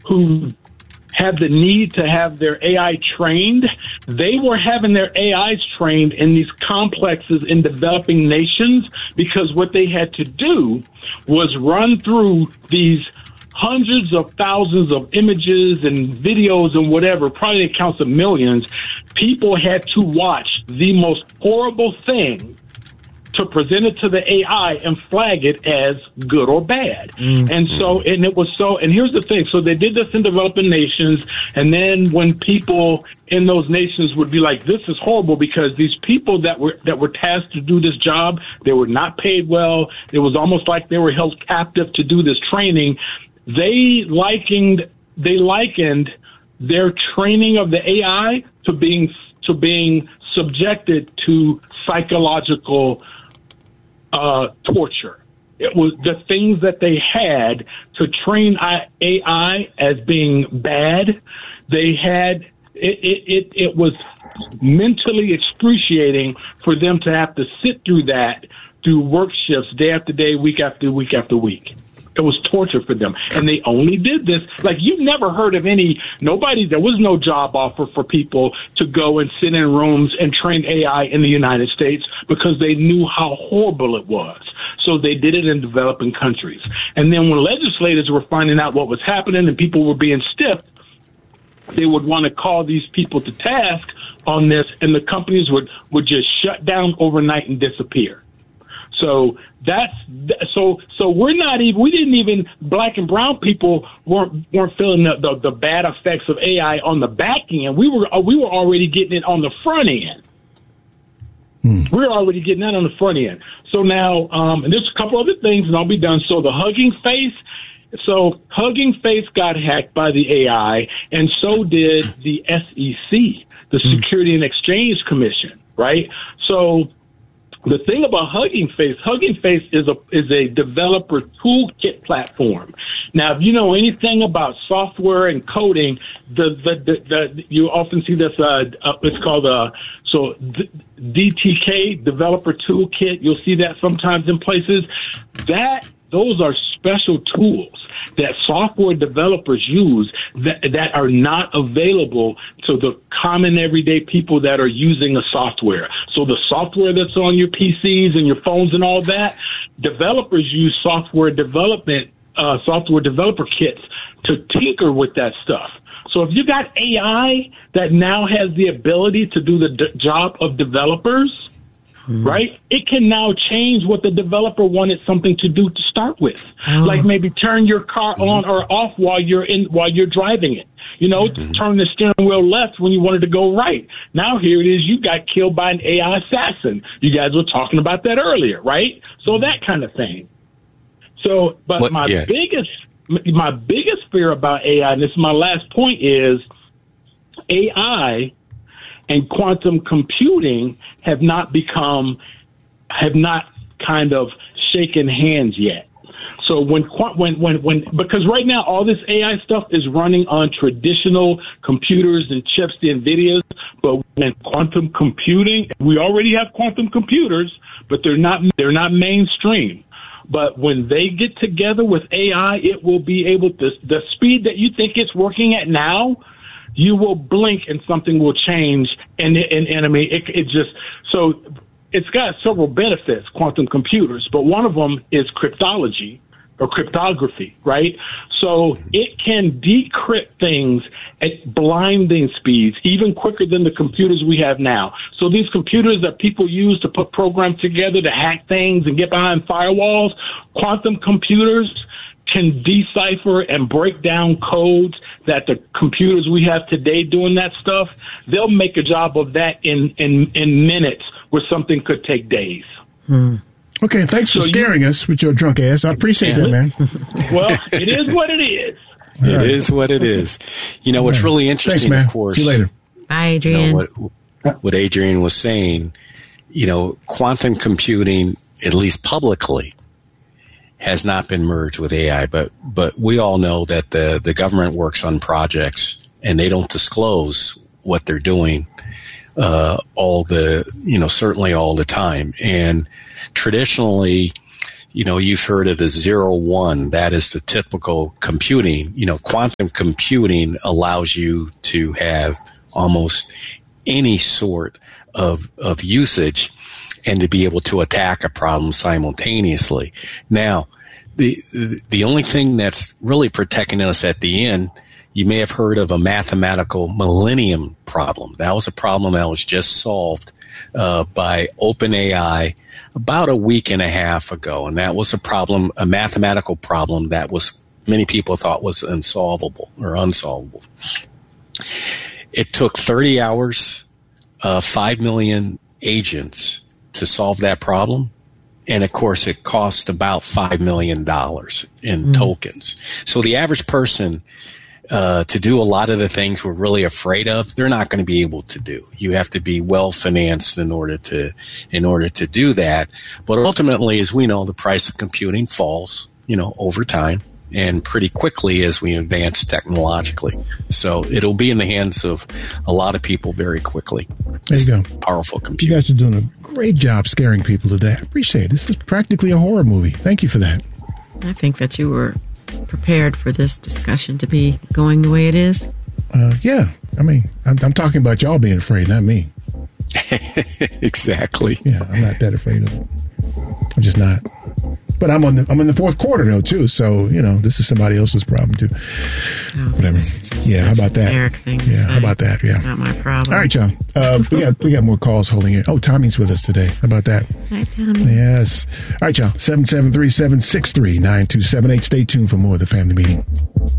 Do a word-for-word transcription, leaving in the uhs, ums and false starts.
who had the need to have their A I trained, they were having their A Is trained in these complexes in developing nations, because what they had to do was run through these hundreds of thousands of images and videos and whatever, probably accounts of millions. People had to watch the most horrible thing to present it to the A I and flag it as good or bad. Mm-hmm. And so, and it was so, and here's the thing. So they did this in developing nations. And then when people in those nations would be like, this is horrible, because these people that were, that were tasked to do this job, they were not paid well. It was almost like they were held captive to do this training. They likened, they likened their training of the A I to being, to being subjected to psychological Uh, torture. It was the things that they had to train A I as being bad. They had it, it, it, it was mentally excruciating for them to have to sit through that, through work shifts, day after day, week after week after week. It was torture for them. And they only did this. Like, you've never heard of any, nobody, there was no job offer for people to go and sit in rooms and train A I in the United States, because they knew how horrible it was. So they did it in developing countries. And then when legislators were finding out what was happening and people were being stiffed, they would want to call these people to task on this, and the companies would, would just shut down overnight and disappear. So that's so. So we're not even. We didn't even. Black and brown people weren't weren't feeling the, the, the bad effects of A I on the back end. We were we were already getting it on the front end. Hmm. We were already getting that on the front end. So now, um, and there's a couple other things, and I'll be done. So the Hugging Face. So Hugging Face got hacked by the A I, and so did the S E C, the hmm. Security and Exchange Commission. Right. So. The thing about Hugging Face, Hugging Face is a is a developer toolkit platform. Now, if you know anything about software and coding, the the, the, the you often see this. Uh, uh, it's called a so D T K, Developer Toolkit. You'll see that sometimes in places. That those are special tools that software developers use that, that are not available to the common everyday people that are using a software. So the software that's on your P Cs and your phones and all that, developers use software development, uh, software developer kits to tinker with that stuff. So if you got A I that now has the ability to do the d- job of developers, Mm-hmm. right? It can now change what the developer wanted something to do to start with. Oh. Like maybe turn your car mm-hmm. on or off while you're in while you're driving it. You know, mm-hmm. turn the steering wheel left when you wanted to go right. Now here it is, you got killed by an A I assassin. You guys were talking about that earlier, right? So that kind of thing. So, but what, my yeah. biggest my biggest fear about A I, and this is my last point, is A I and quantum computing have not become, have not kind of shaken hands yet. So when, when, when, when, because right now all this A I stuff is running on traditional computers and chips, the NVIDIAs, but when quantum computing, we already have quantum computers, but they're not, they're not mainstream. But when they get together with A I, it will be able to, the speed that you think it's working at now, you will blink and something will change. And, and, and I mean, it, it just, so it's got several benefits, quantum computers, but one of them is cryptology or cryptography, right? So it can decrypt things at blinding speeds, even quicker than the computers we have now. So these computers that people use to put programs together to hack things and get behind firewalls, quantum computers can decipher and break down codes that the computers we have today doing that stuff, they'll make a job of that in, in, in minutes where something could take days. Hmm. Okay, thanks for so scaring you, us with your drunk ass. I appreciate yeah. that, man. Well, it is what it is. It right. is what it is. You know, what's really interesting, thanks, man. of course. See you later. Bye, Adrian. You know, what, what Adrian was saying, you know, quantum computing, at least publicly, has not been merged with A I, but but we all know that the, the government works on projects and they don't disclose what they're doing uh, all the, you know, certainly all the time. And traditionally, you know, you've heard of the zero one. That is the typical computing. You know, quantum computing allows you to have almost any sort of, of usage and to be able to attack a problem simultaneously. Now, the, the only thing that's really protecting us at the end, you may have heard of a mathematical millennium problem. That was a problem that was just solved uh, by OpenAI about a week and a half ago. And that was a problem, a mathematical problem that was many people thought was unsolvable or unsolvable. It took thirty hours, uh, five million agents to solve that problem. And of course, it cost about five million dollars in mm. tokens. So the average person, uh, to do a lot of the things we're really afraid of, they're not going to be able to do. You have to be well financed in order to, in order to do that. But ultimately, as we know, the price of computing falls, you know, over time and pretty quickly as we advance technologically. So it'll be in the hands of a lot of people very quickly. There you go. Powerful computing. You guys are doing a great job scaring people today. I appreciate it. This is practically a horror movie. Thank you for that. I think that you were prepared for this discussion to be going the way it is. Uh, yeah. I mean, I'm, I'm talking about y'all being afraid, not me. Exactly. Yeah, I'm not that afraid of it. I'm just not. But I'm on the I'm in the fourth quarter though too, so you know this is somebody else's problem too. Oh, Whatever. Yeah, how about that? Eric thing to yeah, say. how about that? Yeah, it's not my problem. All right, John. Uh, we got we got more calls holding it. Oh, Tommy's with us today. How about that? Hi, Tommy. Yes. All right, y'all. seven seven three, seven six three, nine two seven eight. Stay tuned for more of the Family Meeting.